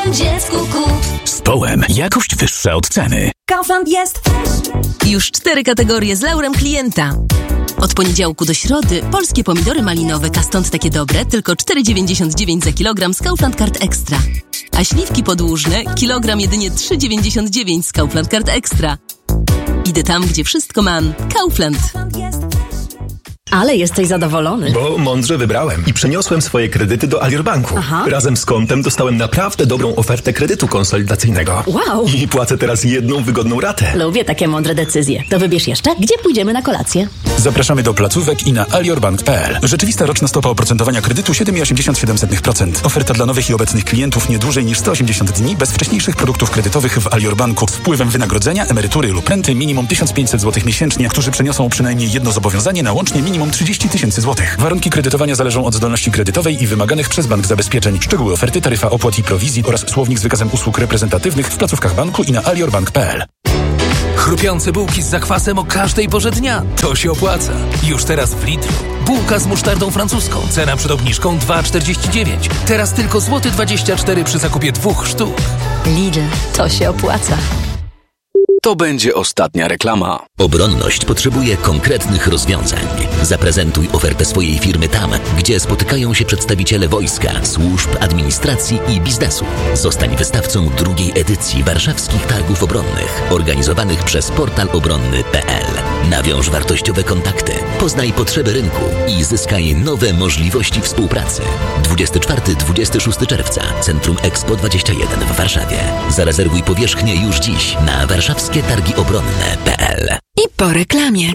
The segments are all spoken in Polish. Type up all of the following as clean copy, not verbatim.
dziecku kup. Z Połem jakość wyższa od ceny. Kaufland jest Już 4 kategorie z laurem klienta. Od poniedziałku do środy polskie pomidory malinowe Kastąd takie dobre tylko 4,99 za kilogram z Kaufland Card Extra. A śliwki podłużne kilogram jedynie 3,99 z Kaufland Card Extra. Idę tam, gdzie wszystko mam. Kaufland. Ale jesteś zadowolony. Bo mądrze wybrałem i przeniosłem swoje kredyty do Alior Banku. Aha. Razem z kontem dostałem naprawdę dobrą ofertę kredytu konsolidacyjnego. Wow. I płacę teraz jedną wygodną ratę. Lubię takie mądre decyzje. To wybierz jeszcze, gdzie pójdziemy na kolację. Zapraszamy do placówek i na aliorbank.pl. Rzeczywista roczna stopa oprocentowania kredytu 7,87%. Oferta dla nowych i obecnych klientów nie dłużej niż 180 dni bez wcześniejszych produktów kredytowych w Alior Banku z wpływem wynagrodzenia, emerytury lub renty minimum 1500 zł miesięcznie, którzy przeniosą przynajmniej jedno zobowiązanie na łącznie minimum 30 000 złotych. Warunki kredytowania zależą od zdolności kredytowej i wymaganych przez bank zabezpieczeń. Szczegóły oferty, taryfa opłat i prowizji oraz słownik z wykazem usług reprezentatywnych w placówkach banku i na aliorbank.pl. Chrupiące bułki z zakwasem o każdej porze dnia. To się opłaca. Już teraz w Lidlu. Bułka z musztardą francuską. Cena przed obniżką 2,49. Teraz tylko złoty 24 przy zakupie 2 sztuk. Lidl, to się opłaca. To będzie ostatnia reklama. Obronność potrzebuje konkretnych rozwiązań. Zaprezentuj ofertę swojej firmy tam, gdzie spotykają się przedstawiciele wojska, służb, administracji i biznesu. Zostań wystawcą drugiej edycji Warszawskich Targów Obronnych, organizowanych przez portal obronny.pl. Nawiąż wartościowe kontakty, poznaj potrzeby rynku i zyskaj nowe możliwości współpracy. 24-26 czerwca, Centrum Expo 21 w Warszawie. Zarezerwuj powierzchnię już dziś na warszawskietargiobronne.pl. I po reklamie.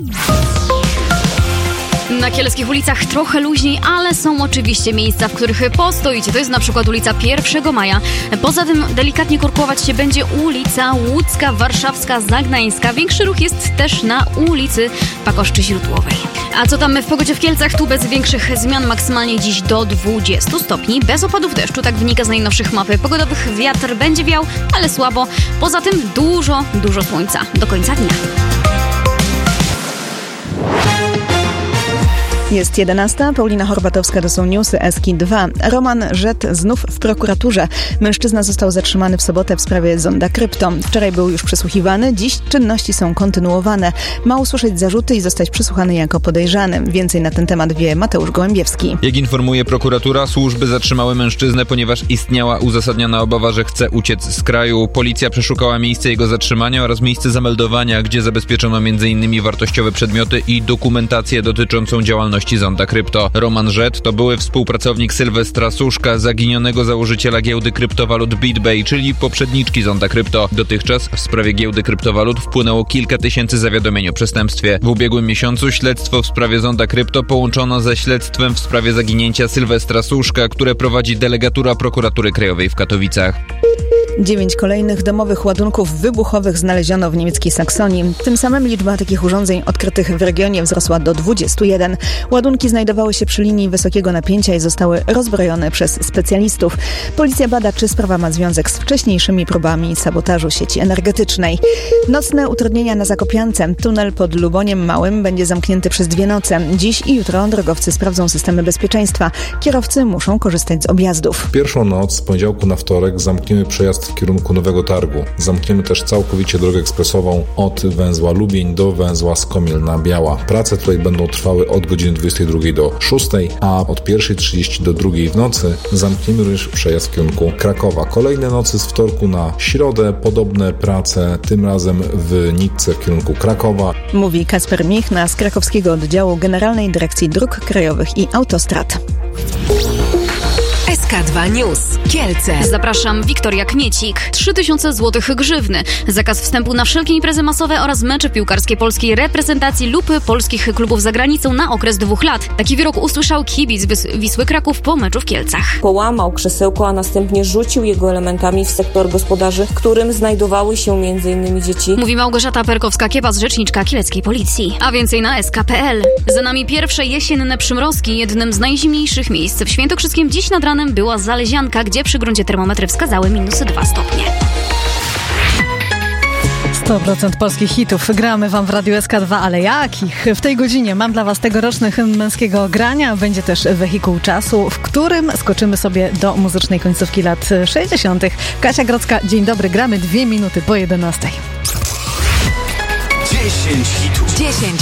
Na kieleckich ulicach trochę luźniej, ale są oczywiście miejsca, w których postoicie. To jest na przykład ulica 1 Maja. Poza tym delikatnie korkować się będzie ulica Łódzka, Warszawska, Zagnańska. Większy ruch jest też na ulicy Pakoszczy Źródłowej. A co tam w pogodzie w Kielcach? Tu bez większych zmian, maksymalnie dziś do 20 stopni. Bez opadów deszczu, tak wynika z najnowszych map pogodowych. Wiatr będzie wiał, ale słabo. Poza tym dużo słońca do końca dnia. Jest 11. Paulina Horbatowska, to są newsy Eski 2. Roman Żet znów w prokuraturze. Mężczyzna został zatrzymany w sobotę w sprawie Zonda Krypto. Wczoraj był już przesłuchiwany, dziś czynności są kontynuowane. Ma usłyszeć zarzuty i zostać przesłuchany jako podejrzany. Więcej na ten temat wie Mateusz Gołębiewski. Jak informuje prokuratura, służby zatrzymały mężczyznę, ponieważ istniała uzasadniona obawa, że chce uciec z kraju. Policja przeszukała miejsce jego zatrzymania oraz miejsce zameldowania, gdzie zabezpieczono m.in. wartościowe przedmioty i dokumentację dotyczącą działalności Zonda Krypto. Roman Żet to były współpracownik Sylwestra Suszka, zaginionego założyciela giełdy kryptowalut BitBay, czyli poprzedniczki Zonda Krypto. Dotychczas w sprawie giełdy kryptowalut wpłynęło kilka tysięcy zawiadomień o przestępstwie. W ubiegłym miesiącu śledztwo w sprawie Zonda Krypto połączono ze śledztwem w sprawie zaginięcia Sylwestra Suszka, które prowadzi delegatura Prokuratury Krajowej w Katowicach. 9 kolejnych domowych ładunków wybuchowych znaleziono w niemieckiej Saksonii. Tym samym liczba takich urządzeń odkrytych w regionie wzrosła do 21. Ładunki znajdowały się przy linii wysokiego napięcia i zostały rozbrojone przez specjalistów. Policja bada, czy sprawa ma związek z wcześniejszymi próbami sabotażu sieci energetycznej. Nocne utrudnienia na Zakopiance. Tunel pod Luboniem Małym będzie zamknięty przez 2 noce. Dziś i jutro drogowcy sprawdzą systemy bezpieczeństwa. Kierowcy muszą korzystać z objazdów. Pierwszą noc z poniedziałku na wtorek zamkniemy przejazd w kierunku Nowego Targu. Zamkniemy też całkowicie drogę ekspresową od węzła Lubień do węzła Skomielna Biała. Prace tutaj będą trwały od godziny 22 do 6, a od 1:30 do 2 w nocy zamkniemy również przejazd w kierunku Krakowa. Kolejne nocy z wtorku na środę, podobne prace, tym razem w Nitce w kierunku Krakowa. Mówi Kasper Michna z krakowskiego oddziału Generalnej Dyrekcji Dróg Krajowych i Autostrad. SK2 News. Kielce. Zapraszam, Wiktoria Kmiecik. 3000 złotych grzywny. Zakaz wstępu na wszelkie imprezy masowe oraz mecze piłkarskie polskiej reprezentacji lub polskich klubów za granicą na okres 2 lat. Taki wyrok usłyszał kibic Wisły Kraków po meczu w Kielcach. Połamał krzesełko, a następnie rzucił jego elementami w sektor gospodarzy, w którym znajdowały się m.in. dzieci. Mówi Małgorzata Perkowska-Kiepas, rzeczniczka kieleckiej policji. A więcej na sk.pl. Za nami pierwsze jesienne przymrozki. Jednym z najzimniejszych miejsc w Świętokrzyskiem dziś nad ranem była Zalezianka, gdzie przy gruncie termometry wskazały -2 stopnie. 100% polskich hitów gramy wam w Radiu SK2, ale jakich? W tej godzinie mam dla was tegoroczny hymn męskiego grania. Będzie też wehikuł czasu, w którym skoczymy sobie do muzycznej końcówki lat 60. Kasia Grodzka, dzień dobry, gramy 2 minuty po 11. 10 hitów. 10